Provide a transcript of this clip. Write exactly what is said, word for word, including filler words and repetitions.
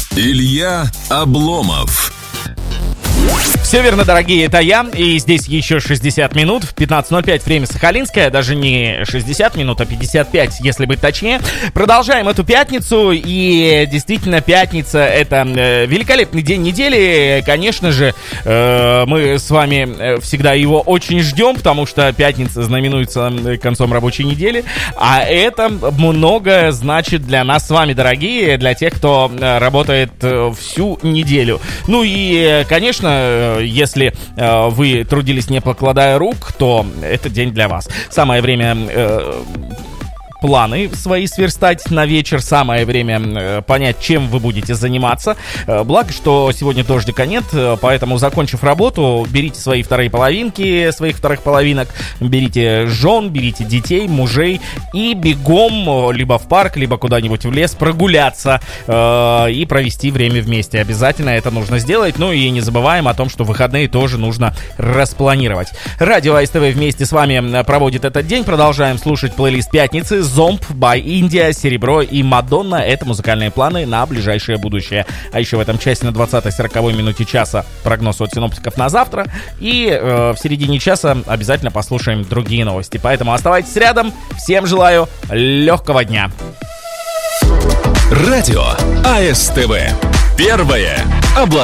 Илья Обломов. Все верно, дорогие, это я, и здесь еще шестьдесят минут, в пятнадцать ноль пять время сахалинское, даже не шестьдесят минут, а пятьдесят пять, если быть точнее. Продолжаем эту пятницу, и действительно пятница — это э, великолепный день недели. Конечно же, э, мы с вами всегда его очень ждем, потому что пятница знаменуется концом рабочей недели, а это много значит для нас с вами, дорогие, для тех, кто работает всю неделю. Ну и, конечно, если э, вы трудились, не покладая рук, то этот день для вас. Самое время э, планы свои сверстать на вечер, самое время э, понять, чем вы будете заниматься. Э, благо, что сегодня дождика нет, э, поэтому, закончив работу, берите свои вторые половинки, своих вторых половинок, берите жен, берите детей, мужей и бегом либо в парк, либо куда-нибудь в лес прогуляться э, и провести время вместе. Обязательно это нужно сделать. Ну и не забываем о том, что выходные тоже нужно распланировать. Радио АСТВ вместе с вами проводит этот день. Продолжаем слушать плейлист пятницы. Зомб, by India, Серебро и Мадонна — это музыкальные планы на ближайшее будущее. А еще в этом часе на двадцатой-сороковой минуте часа прогноз от синоптиков на завтра. И э, в середине часа обязательно послушаем другие новости. Поэтому оставайтесь рядом. Всем желаю легкого дня. Радио АСТВ. Первое областное.